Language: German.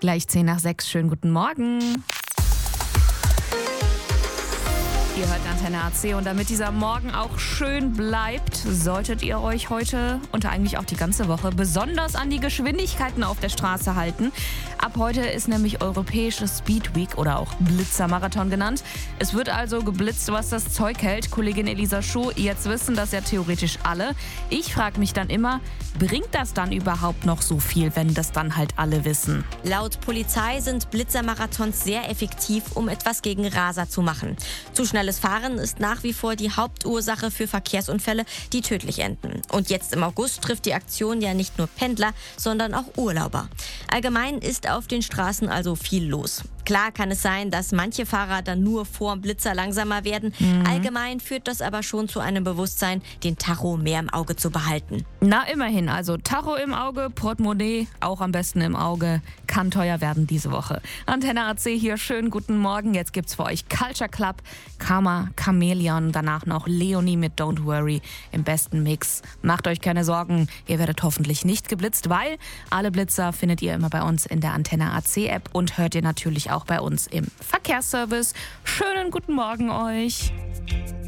Gleich 5:10. Schönen guten Morgen. Ihr hört Antenne AC und damit dieser Morgen auch schön bleibt, solltet ihr euch heute und eigentlich auch die ganze Woche besonders an die Geschwindigkeiten auf der Straße halten. Ab heute ist nämlich europäische Speed Week oder auch Blitzermarathon genannt. Es wird also geblitzt, was das Zeug hält. Kollegin Elisa Schuh, jetzt wissen das ja theoretisch alle. Ich frage mich dann immer, bringt das dann überhaupt noch so viel, wenn das dann halt alle wissen? Laut Polizei sind Blitzermarathons sehr effektiv, um etwas gegen Raser zu machen. Zu schnelles Fahren ist nach wie vor die Hauptursache für Verkehrsunfälle, die tödlich enden. Und jetzt im August trifft die Aktion ja nicht nur Pendler, sondern auch Urlauber. Allgemein ist auf den Straßen also viel los. Klar kann es sein, dass manche Fahrer dann nur vorm Blitzer langsamer werden. Allgemein führt das aber schon zu einem Bewusstsein, den Tacho mehr im Auge zu behalten. Na, immerhin, also Tacho im Auge, Portemonnaie auch am besten im Auge, kann teuer werden diese Woche. Antenne AC hier, schönen guten Morgen. Jetzt gibt's für euch Culture Club, Karma, Chameleon, danach noch Leonie mit Don't Worry im besten Mix. Macht euch keine Sorgen, ihr werdet hoffentlich nicht geblitzt, weil alle Blitzer findet ihr immer bei uns in der Antenne AC App und hört ihr natürlich auch bei uns im Verkehrsservice. Schönen guten Morgen euch.